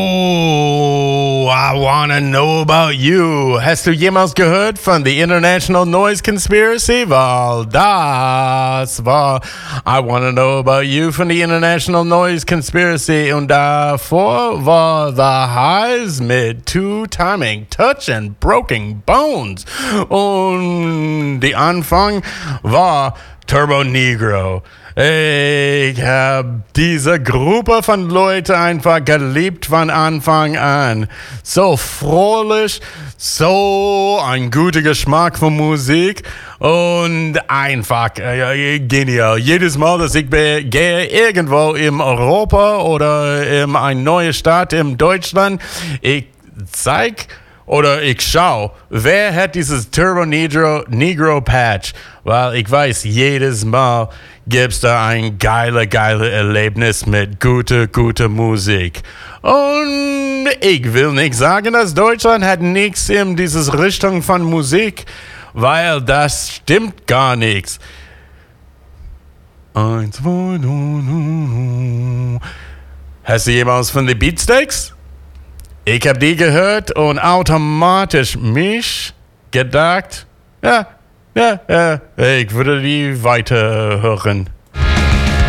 Oh, I wanna know about you. Hast du jemals gehört von The International Noise Conspiracy? Weil das war I wanna know about you von The International Noise Conspiracy. Und davor war The Highs mit Two Timing, Touch and Broken Bones. Und der Anfang war Turbo Negro. Ich hab diese Gruppe von Leuten einfach geliebt von Anfang an. So fröhlich, so ein guter Geschmack von Musik und einfach genial. Jedes Mal, dass ich gehe irgendwo in Europa oder in eine neue Stadt in Deutschland, ich zeig oder ich schau, wer hat dieses Turbo Negro Patch? Weil ich weiß, jedes Mal gibt's da ein geiles Erlebnis mit guter Musik. Und ich will nicht sagen, dass Deutschland hat nichts in diese Richtung von Musik, weil das stimmt gar nichts. Eins, zwei, hast du jemals von den Beatsteaks? Ich hab die gehört und automatisch mich gedacht, ja, ich würde die weiterhören.